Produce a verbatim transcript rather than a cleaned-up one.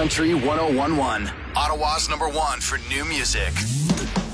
Country ten eleven, Ottawa's number one for new music.